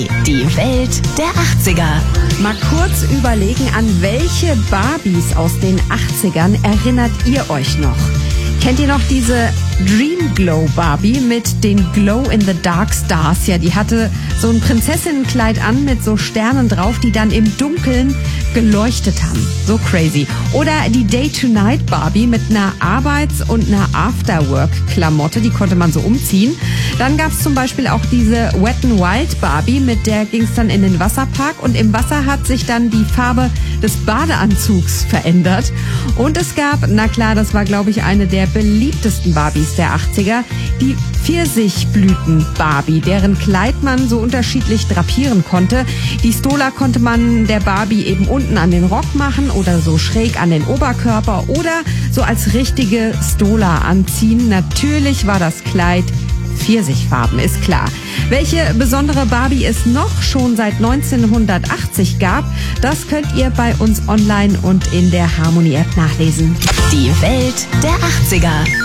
Harmony, die Welt der 80er. Mal kurz überlegen, an welche Barbies aus den 80ern erinnert ihr euch noch? Kennt ihr noch diese Dream Glow Barbie mit den Glow in the Dark Stars? Ja, die hatte so ein Prinzessinnenkleid an mit so Sternen drauf, die dann im Dunkeln geleuchtet haben. So crazy. Oder die Day to Night Barbie mit einer Arbeits- und einer Afterwork-Klamotte, die konnte man so umziehen. Dann gab es zum Beispiel auch diese Wet n Wild Barbie, mit der ging es dann in den Wasserpark und im Wasser hat sich dann die Farbe des Badeanzugs verändert. Und es gab, na klar, das war glaube ich eine der beliebtesten Barbies der 80er, die Pfirsichblüten-Barbie, deren Kleid man so unterschiedlich drapieren konnte. Die Stola konnte man der Barbie eben unten an den Rock machen oder so schräg an den Oberkörper oder so als richtige Stola anziehen. Natürlich war das Kleid Pfirsichfarben, ist klar. Welche besondere Barbie es noch schon seit 1980 gab, das könnt ihr bei uns online und in der Harmony App nachlesen. Die Welt der 80er.